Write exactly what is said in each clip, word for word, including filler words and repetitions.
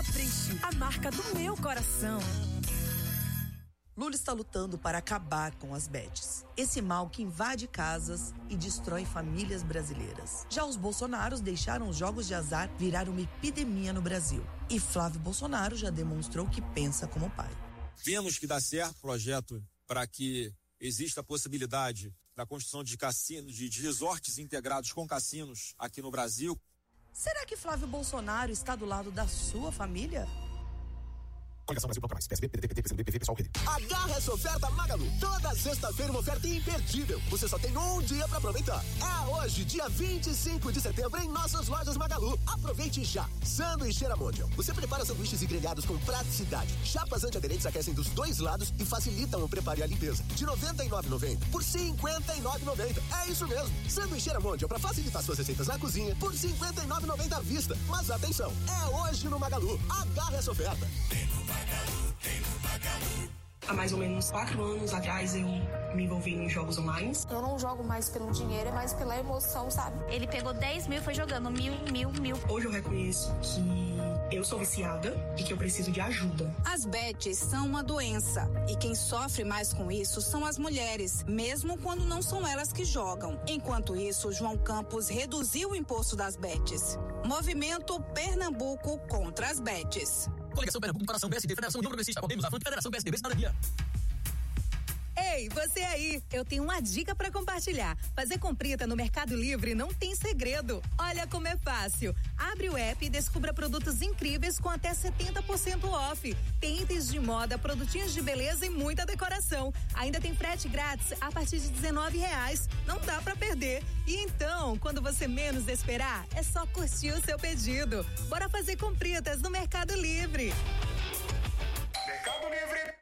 Capriche, a marca do meu coração. Lula está lutando para acabar com as bets, esse mal que invade casas e destrói famílias brasileiras. Já os Bolsonaros deixaram os jogos de azar virar uma epidemia no Brasil. E Flávio Bolsonaro já demonstrou que pensa como pai. Vemos que dá certo o projeto para que exista a possibilidade da construção de cassinos, de, de resorts integrados com cassinos aqui no Brasil. Será que Flávio Bolsonaro está do lado da sua família? Coligação Brasil Bloco Mais, P S B, P D T, P T, P C do B, P V, Pessoal, Rede. Agarra essa oferta Magalu. Toda sexta-feira uma oferta imperdível. Você só tem um dia pra aproveitar. É hoje, dia vinte e cinco de setembro, em nossas lojas Magalu. Aproveite já. Sanduicheira Mondial. Você prepara sanduíches e grelhados com praticidade. Chapas antiaderentes aquecem dos dois lados e facilitam o preparo e a limpeza. De noventa e nove reais e noventa centavos por cinquenta e nove reais e noventa centavos. É isso mesmo. Sanduicheira Mondial para facilitar suas receitas na cozinha por cinquenta e nove reais e noventa centavos à vista. Mas atenção, é hoje no Magalu. Agarra essa oferta. Tem no Magalu, tem no Magalu. Há mais ou menos quatro anos atrás eu me envolvi em jogos online. Eu não jogo mais pelo dinheiro, é mais pela emoção, sabe? Ele pegou dez mil e foi jogando mil, mil, mil. Hoje eu reconheço que eu sou viciada e que eu preciso de ajuda. As bets são uma doença e quem sofre mais com isso são as mulheres, mesmo quando não são elas que jogam. Enquanto isso, João Campos reduziu o imposto das bets. Movimento Pernambuco contra as bets. Coligação Pernambuco, Coração B S D, Federação União Progressista, Podemos, Avante, Federação P S D B, Cidadania. Ei, você aí, eu tenho uma dica pra compartilhar. Fazer comprita no Mercado Livre não tem segredo. Olha como é fácil. Abre o app e descubra produtos incríveis com até setenta por cento off. Tem itens de moda, produtinhos de beleza e muita decoração. Ainda tem frete grátis a partir de dezenove reais. Não dá pra perder. E então, quando você menos esperar, é só curtir o seu pedido. Bora fazer compritas no Mercado Livre. Mercado Livre.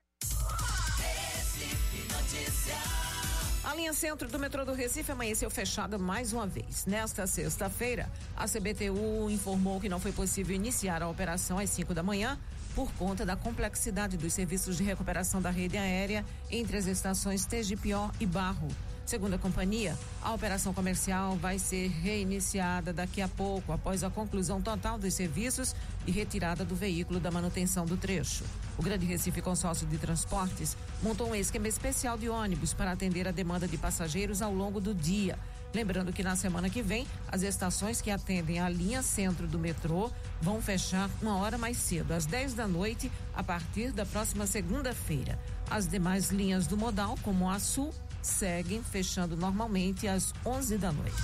A linha centro do metrô do Recife amanheceu fechada mais uma vez. Nesta sexta-feira, a C B T U informou que não foi possível iniciar a operação às cinco da manhã por conta da complexidade dos serviços de recuperação da rede aérea entre as estações Tegipió e Barro. Segundo a companhia, a operação comercial vai ser reiniciada daqui a pouco, após a conclusão total dos serviços e retirada do veículo da manutenção do trecho. O Grande Recife Consórcio de Transportes montou um esquema especial de ônibus para atender a demanda de passageiros ao longo do dia. Lembrando que na semana que vem, as estações que atendem a linha centro do metrô vão fechar uma hora mais cedo, às dez da noite, a partir da próxima segunda-feira. As demais linhas do modal, como a Sul, seguem fechando normalmente às onze da noite.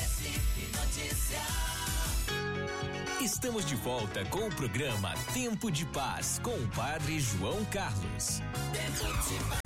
Estamos de volta com o programa Tempo de Paz com o Padre João Carlos. Tempo de Paz.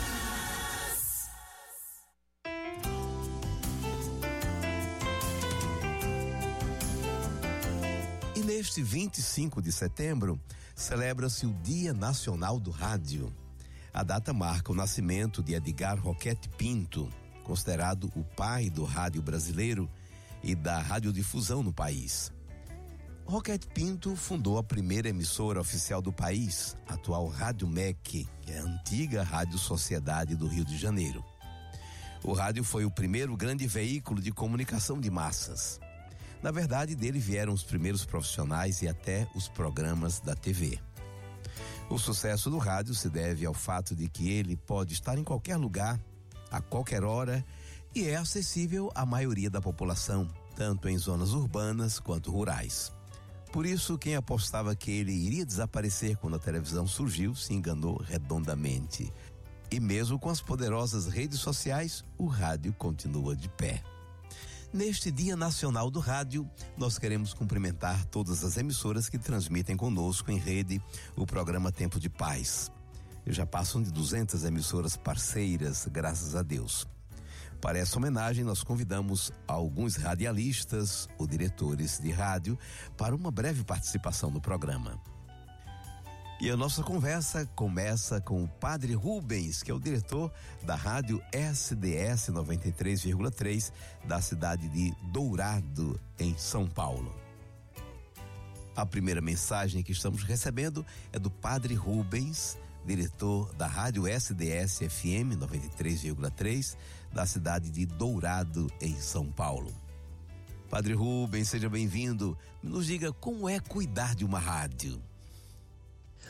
E neste vinte e cinco de setembro, celebra-se o Dia Nacional do Rádio. A data marca o nascimento de Edgar Roquette Pinto, considerado o pai do rádio brasileiro e da radiodifusão no país. Roquette Pinto fundou a primeira emissora oficial do país, a atual Rádio M E C, que é a antiga Rádio Sociedade do Rio de Janeiro. O rádio foi o primeiro grande veículo de comunicação de massas. Na verdade, dele vieram os primeiros profissionais e até os programas da T V. O sucesso do rádio se deve ao fato de que ele pode estar em qualquer lugar, a qualquer hora, e é acessível à maioria da população, tanto em zonas urbanas quanto rurais. Por isso, quem apostava que ele iria desaparecer quando a televisão surgiu, se enganou redondamente. E mesmo com as poderosas redes sociais, o rádio continua de pé. Neste Dia Nacional do Rádio, nós queremos cumprimentar todas as emissoras que transmitem conosco em rede o programa Tempo de Paz. Já passam de duzentas emissoras parceiras, graças a Deus. Para essa homenagem, nós convidamos alguns radialistas ou diretores de rádio para uma breve participação no programa. E a nossa conversa começa com o Padre Rubens, que é o diretor da rádio S D S noventa e três vírgula três da cidade de Dourado, em São Paulo. A primeira mensagem que estamos recebendo é do Padre Rubens, diretor da rádio S D S F M noventa e três vírgula três da cidade de Dourado, em São Paulo. Padre Rubens, seja bem-vindo. Nos diga como é cuidar de uma rádio.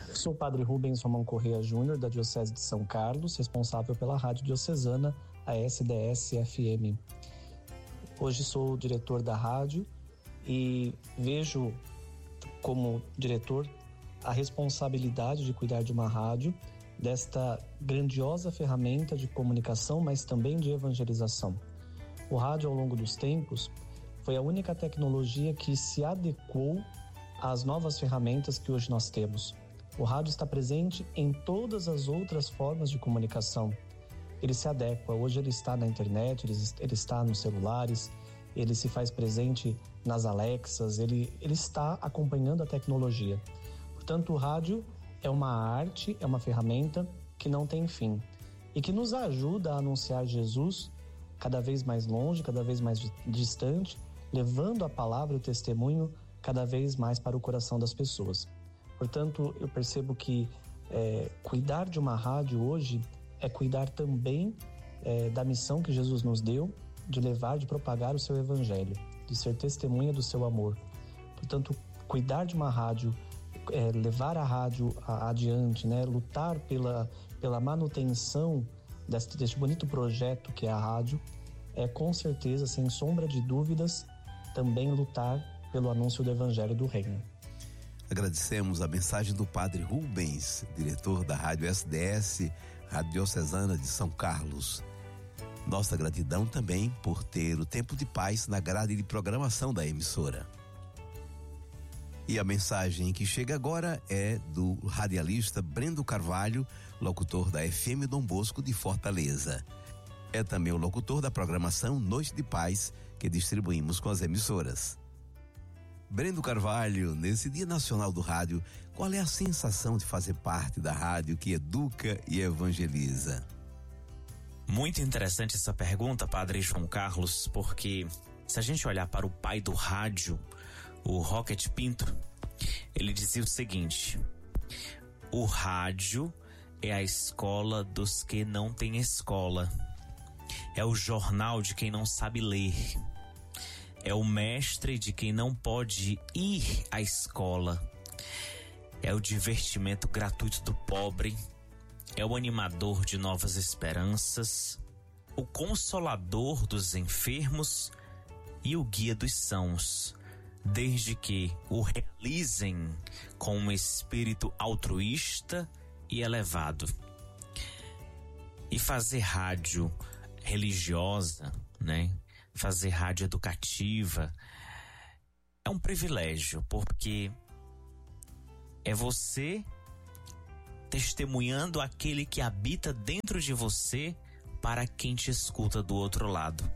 Eu sou o padre Rubens Romão Correia Júnior, da Diocese de São Carlos, responsável pela Rádio Diocesana, a S D S F M. Hoje sou o diretor da rádio e vejo como diretor a responsabilidade de cuidar de uma rádio, desta grandiosa ferramenta de comunicação, mas também de evangelização. O rádio, ao longo dos tempos, foi a única tecnologia que se adequou às novas ferramentas que hoje nós temos. O rádio está presente em todas as outras formas de comunicação. Ele se adequa. Hoje ele está na internet, ele, ele está nos celulares, ele se faz presente nas Alexas, ele, ele está acompanhando a tecnologia. Portanto, o rádio é uma arte, é uma ferramenta que não tem fim e que nos ajuda a anunciar Jesus cada vez mais longe, cada vez mais distante, levando a palavra e o testemunho cada vez mais para o coração das pessoas. Portanto, eu percebo que é, cuidar de uma rádio hoje é cuidar também é, da missão que Jesus nos deu de levar, de propagar o seu evangelho, de ser testemunha do seu amor. Portanto, cuidar de uma rádio, é, levar a rádio adiante, né, lutar pela, pela manutenção deste, deste bonito projeto que é a rádio, é com certeza, sem sombra de dúvidas, também lutar pelo anúncio do evangelho do reino. Agradecemos a mensagem do padre Rubens, diretor da Rádio S D S, Rádio Diocesana de São Carlos. Nossa gratidão também por ter o Tempo de Paz na grade de programação da emissora. E a mensagem que chega agora é do radialista Brendo Carvalho, locutor da F M Dom Bosco de Fortaleza. É também o locutor da programação Noite de Paz, que distribuímos com as emissoras. Brendo Carvalho, nesse Dia Nacional do Rádio, qual é a sensação de fazer parte da rádio que educa e evangeliza? Muito interessante essa pergunta, Padre João Carlos, porque se a gente olhar para o pai do rádio, o Roquete Pinto, ele dizia o seguinte: o rádio é a escola dos que não têm escola, é o jornal de quem não sabe ler, é o mestre de quem não pode ir à escola, é o divertimento gratuito do pobre, é o animador de novas esperanças, o consolador dos enfermos e o guia dos sãos, desde que o realizem com um espírito altruísta e elevado. E fazer rádio religiosa, né? Fazer rádio educativa é um privilégio, porque é você testemunhando aquele que habita dentro de você para quem te escuta do outro lado.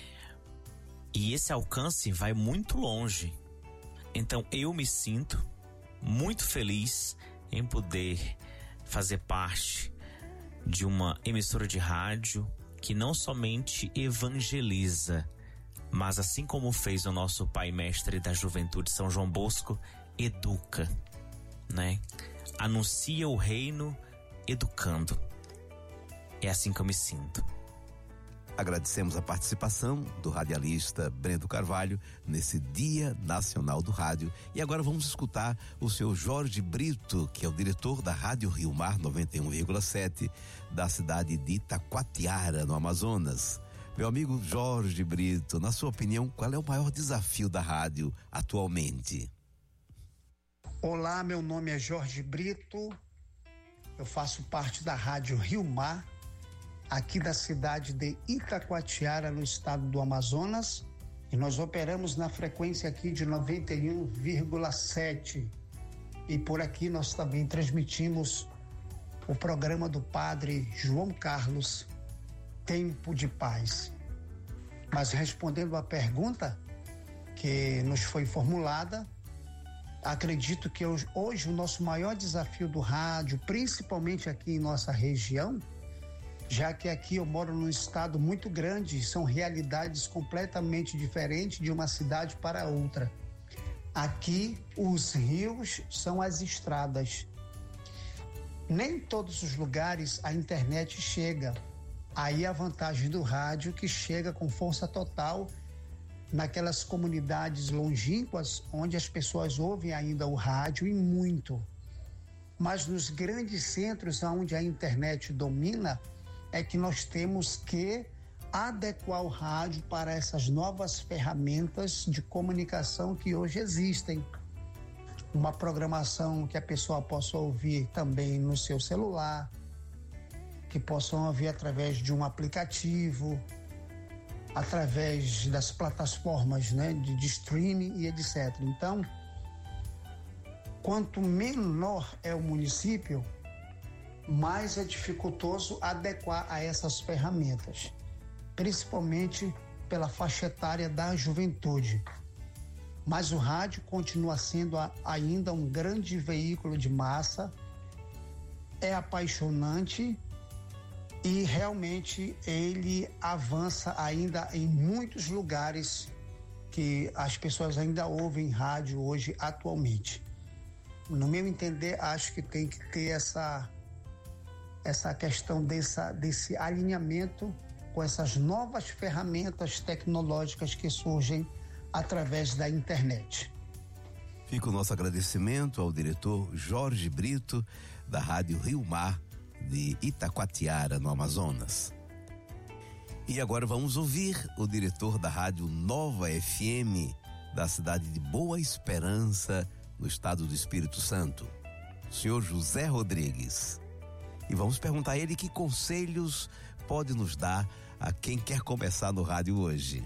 E esse alcance vai muito longe. Então eu me sinto muito feliz em poder fazer parte de uma emissora de rádio que não somente evangeliza, mas assim como fez o nosso pai mestre da juventude São João Bosco, educa, né? Anuncia o reino educando. É assim que eu me sinto. Agradecemos a participação do radialista Brendo Carvalho nesse Dia Nacional do Rádio. E agora vamos escutar o senhor Jorge Brito, que é o diretor da Rádio Rio Mar noventa e um vírgula sete da cidade de Itacoatiara, no Amazonas. Meu amigo Jorge Brito, na sua opinião, qual é o maior desafio da rádio atualmente? Olá, meu nome é Jorge Brito, eu faço parte da Rádio Rio Mar, aqui da cidade de Itacoatiara, no estado do Amazonas, e nós operamos na frequência aqui de noventa e um vírgula sete, e por aqui nós também transmitimos o programa do Padre João Carlos, Tempo de Paz. Mas respondendo à pergunta que nos foi formulada, acredito que hoje, hoje o nosso maior desafio do rádio, principalmente aqui em nossa região, já que aqui eu moro num estado muito grande, são realidades completamente diferentes de uma cidade para outra. Aqui os rios são as estradas. Nem em todos os lugares a internet chega. Aí a vantagem do rádio, que chega com força total naquelas comunidades longínquas onde as pessoas ouvem ainda o rádio e muito. Mas nos grandes centros onde a internet domina, é que nós temos que adequar o rádio para essas novas ferramentas de comunicação que hoje existem. Uma programação que a pessoa possa ouvir também no seu celular, que possam ouvir através de um aplicativo, através das plataformas, né, de, de streaming e etcétera. Então, quanto menor é o município, mais é dificultoso adequar a essas ferramentas, principalmente pela faixa etária da juventude. Mas o rádio continua sendo a, ainda um grande veículo de massa, é apaixonante e realmente ele avança ainda em muitos lugares que as pessoas ainda ouvem rádio hoje atualmente. No meu entender, acho que tem que ter essa, essa questão dessa, desse alinhamento com essas novas ferramentas tecnológicas que surgem através da internet. Fica o nosso agradecimento ao diretor Jorge Brito, da Rádio Rio Mar, de Itacoatiara, no Amazonas. E agora vamos ouvir o diretor da Rádio Nova F M, da cidade de Boa Esperança, no estado do Espírito Santo, o senhor José Rodrigues. E vamos perguntar a ele que conselhos pode nos dar a quem quer começar no rádio hoje.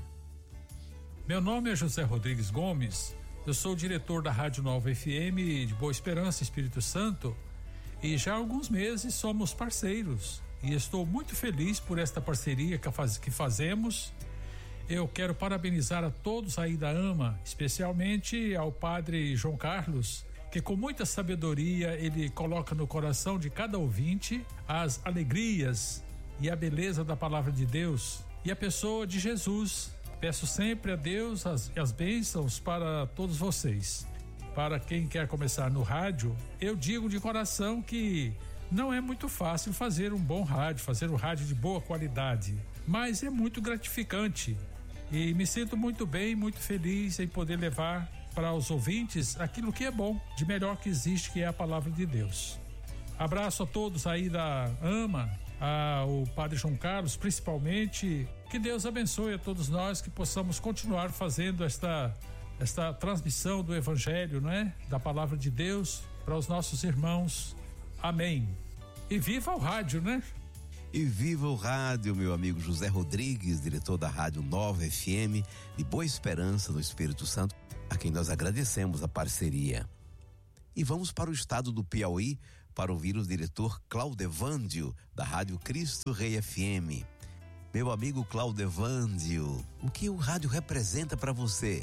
Meu nome é José Rodrigues Gomes, eu sou o diretor da Rádio Nova F M de Boa Esperança, Espírito Santo, e já há alguns meses somos parceiros e estou muito feliz por esta parceria que, faz, que fazemos. Eu quero parabenizar a todos aí da AMA, especialmente ao padre João Carlos, que com muita sabedoria ele coloca no coração de cada ouvinte as alegrias e a beleza da palavra de Deus e a pessoa de Jesus. Peço sempre a Deus as, as bênçãos para todos vocês. Para quem quer começar no rádio, eu digo de coração que não é muito fácil fazer um bom rádio, fazer um rádio de boa qualidade, mas é muito gratificante e me sinto muito bem, muito feliz em poder levar para os ouvintes aquilo que é bom, de melhor que existe, que é a palavra de Deus. Abraço a todos aí da AMA, ao Padre João Carlos, principalmente. Que Deus abençoe a todos nós, que possamos continuar fazendo esta, esta transmissão do Evangelho, não é? Da palavra de Deus para os nossos irmãos. Amém. E viva o rádio, né? E viva o rádio, meu amigo José Rodrigues, diretor da Rádio Nova F M de Boa Esperança, no Espírito Santo, a quem nós agradecemos a parceria. E vamos para o estado do Piauí para ouvir o diretor Claudevândio, da Rádio Cristo Rei F M. Meu amigo Claudevândio, o que o rádio representa para você?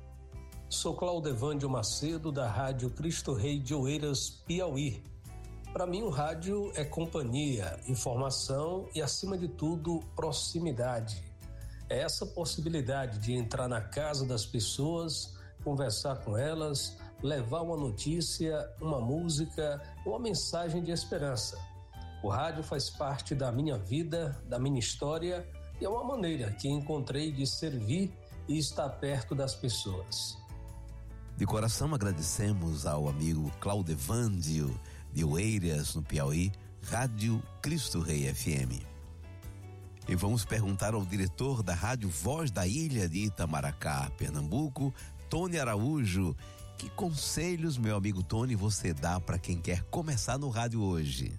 Sou Claudevândio Macedo, da Rádio Cristo Rei de Oeiras, Piauí. Para mim, o rádio é companhia, informação e, acima de tudo, proximidade. É essa possibilidade de entrar na casa das pessoas, conversar com elas, levar uma notícia, uma música, uma mensagem de esperança. O rádio faz parte da minha vida, da minha história e é uma maneira que encontrei de servir e estar perto das pessoas. De coração agradecemos ao amigo Claudevândio de Oeiras, no Piauí, Rádio Cristo Rei F M. E vamos perguntar ao diretor da Rádio Voz da Ilha de Itamaracá, Pernambuco, Tony Araújo, que conselhos, meu amigo Tony, você dá para quem quer começar no rádio hoje?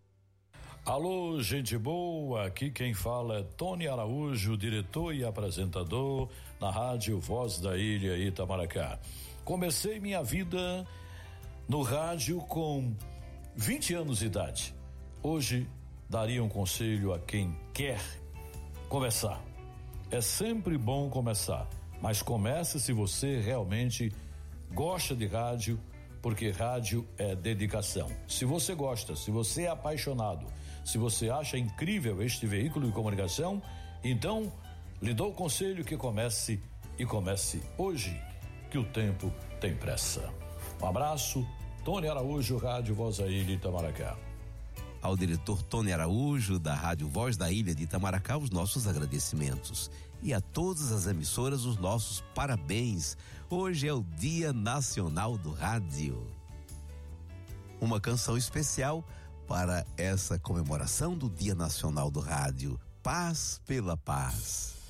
Alô, gente boa, aqui quem fala é Tony Araújo, diretor e apresentador na Rádio Voz da Ilha Itamaracá. Comecei minha vida no rádio com vinte anos de idade. Hoje daria um conselho a quem quer começar. É sempre bom começar, mas comece se você realmente gosta de rádio, porque rádio é dedicação. Se você gosta, se você é apaixonado, se você acha incrível este veículo de comunicação, então lhe dou o conselho que comece e comece hoje, que o tempo tem pressa. Um abraço, Tony Araújo, Rádio Voz da Ilha de Itamaracá. Ao diretor Tony Araújo, da Rádio Voz da Ilha de Itamaracá, os nossos agradecimentos. E a todas as emissoras, os nossos parabéns. Hoje é o Dia Nacional do Rádio. uma canção especial para essa comemoração do Dia Nacional do Rádio. Paz pela Paz.